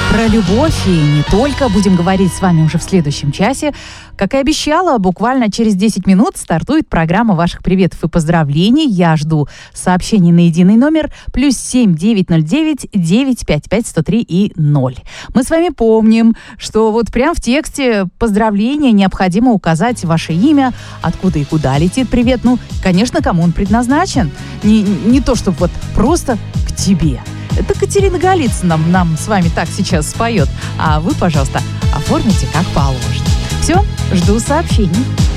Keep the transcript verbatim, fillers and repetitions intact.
Про любовь и не только будем говорить с вами уже в следующем часе. Как и обещала, буквально через десять минут стартует программа ваших приветов и поздравлений. Я жду сообщений на единый номер плюс семь девять ноль девять девять пять пять сто три и ноль. Мы с вами помним, что вот прямо в тексте поздравления необходимо указать ваше имя, откуда и куда летит привет. Ну, конечно, кому он предназначен. Не, не то, чтобы вот просто к тебе. Это Катерина Голицына нам, нам с вами так сейчас споет. А вы, пожалуйста, оформите как положено. Все, жду сообщений.